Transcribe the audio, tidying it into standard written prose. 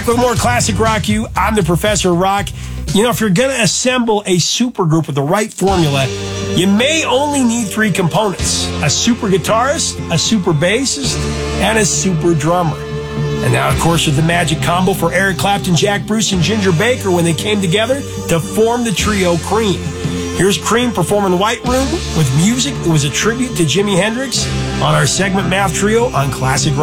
Back with more Classic Rock You. I'm the Professor of Rock. You know, if you're going to assemble a supergroup with the right formula, you may only need 3 components: a super guitarist, a super bassist, and a super drummer. And now, of course, with the magic combo for Eric Clapton, Jack Bruce, and Ginger Baker when they came together to form the trio Cream. Here's Cream performing White Room with music that was a tribute to Jimi Hendrix on our segment Math Trio on Classic Rock.